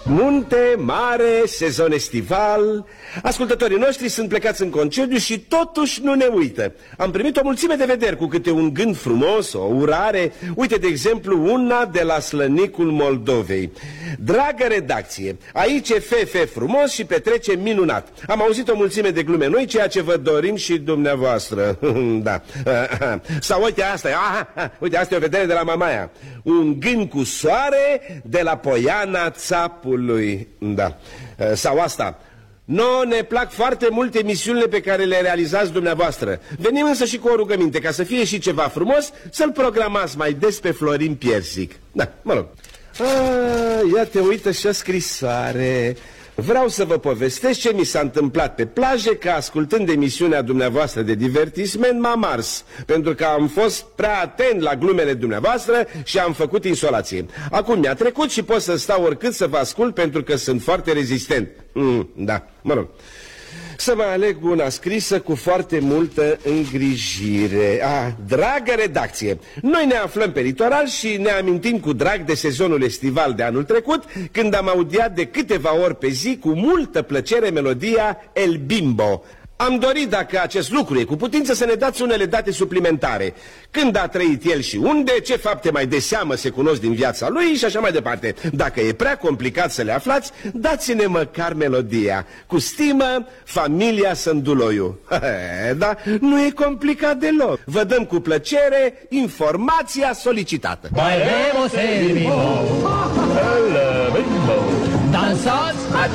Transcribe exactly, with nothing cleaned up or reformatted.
Munte, mare, sezon estival. Ascultătorii noștri sunt plecați în concediu și totuși nu ne uită. Am primit o mulțime de vederi cu câte un gând frumos, o urare. Uite, de exemplu, una de la Slănicul Moldovei. Dragă redacție, aici e fefe frumos și petrece minunat. Am auzit o mulțime de glume noi, ceea ce vă dorim și dumneavoastră. Da. Sau uite asta, aha, uite, asta e o vedere de la Mamaia. Un gând cu soare de la Poiana Țapului. Da. Sau asta. Nouă ne plac foarte mult emisiunile pe care le realizați dumneavoastră. Venim însă și cu o rugăminte, ca să fie și ceva frumos, să-l programați mai des pe Florin Piersic. Da, mă rog. Ah, ia te uită și o scrisoare. Vreau să vă povestesc ce mi s-a întâmplat pe plajă, că ascultând emisiunea dumneavoastră de divertisment m-am ars, pentru că am fost prea atent la glumele dumneavoastră și am făcut insolație. Acum mi-a trecut și pot să stau oricât să vă ascult, pentru că sunt foarte rezistent. Mm, da, mă rog. Să mai aleg una scrisă cu foarte multă îngrijire. Ah, dragă redacție, noi ne aflăm pe litoral și ne amintim cu drag de sezonul estival de anul trecut, când am audiat de câteva ori pe zi cu multă plăcere melodia El Bimbo. Am dorit, dacă acest lucru e cu putință, să ne dați unele date suplimentare. Când a trăit el și unde, ce fapte mai de seamă se cunosc din viața lui și așa mai departe. Dacă e prea complicat să le aflați, dați-ne măcar melodia. Cu stimă, familia Sânduloiu. Da, nu e complicat deloc. Vă dăm cu plăcere informația solicitată. Bailemos el bimbo, el bimbo, dansați.